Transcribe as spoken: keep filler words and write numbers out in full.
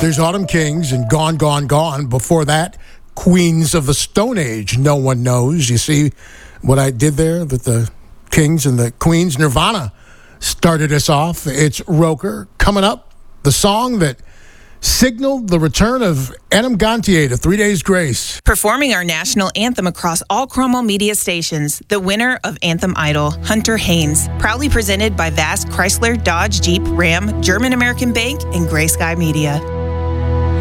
There's Autumn Kings and Gone, Gone, Gone. Before that, Queens of the Stone Age. No one knows. You see what I did there? That the Kings and the Queens, Nirvana, started us off. It's Roker. Coming up, the song that signaled the return of Adam Gontier to Three Days Grace. Performing our national anthem across all Cromwell media stations, the winner of Anthem Idol, Hunter Haynes. Proudly presented by Vast Chrysler, Dodge, Jeep, Ram, German American Bank, and Gray Sky Media.